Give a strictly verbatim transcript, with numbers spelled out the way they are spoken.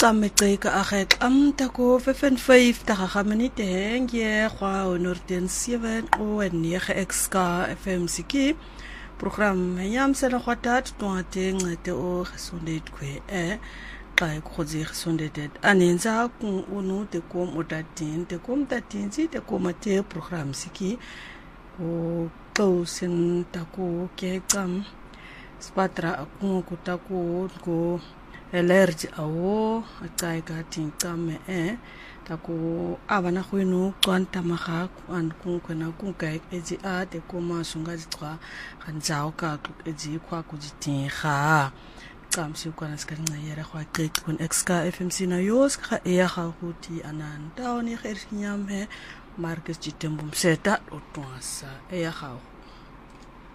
Sameceka agek am tako vyf vyf daga minute hengje kwa honderd seven o negen X K F M Siki program yam sena kwatat twate ngete o gesondheid kwe e kai khodzi gesondheid anenza ku unu te kom otatin te kom tatin si te kom te program Siki o klausen tako ke kam spatra ku kutako ko allergy awo atay ka tingkame eh tako abana khwenu kwanta maga an ku kana ku kai eji a te koma sunga zitwa kanjao ka eji kwa kujitinga kamsi kwana skanga yera kwa kek kun X K F M C na yos kha ya ga huti anan tawni khernyam he Marcus Jitembum seta otwasa e ya ga